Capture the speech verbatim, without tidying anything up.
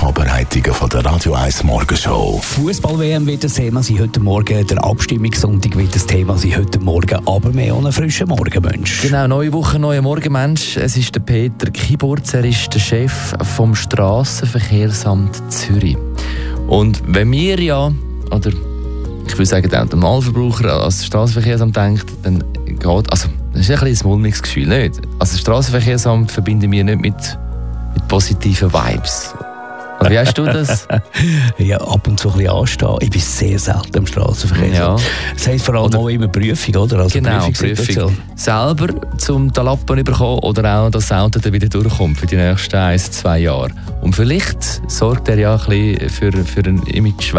Vorbereitungen von der Radio eins Morgenshow. Fußball-W M wird ein Thema sein heute Morgen, der Abstimmungssonntag wird ein Thema sein heute Morgen, aber mehr ohne frischen Morgenmensch. Genau, neue Woche, neuer Morgenmensch. Es ist der Peter Kiburz, er ist der Chef vom Strassenverkehrsamt Zürich. Und wenn wir ja, oder ich würde sagen, der Normalverbraucher an das Strassenverkehrsamt denkt, dann geht, also das ist ein bisschen ein mulmiges Gefühl, nicht? Also das Strassenverkehrsamt verbinden wir nicht mit, mit positiven Vibes. Also wie hast du das? Ja, ab und zu ein bisschen anstehen. Ich bin sehr selten im Strassenverkehr. Ja. Das heisst vor allem oder, auch immer Prüfung, oder? Also genau, Prüfung. Selber zum den Lappen zu bekommen oder auch, dass das Auto dann wieder durchkommt für die nächsten ein, zwei Jahre. Und vielleicht sorgt er ja ein bisschen für, für einen Image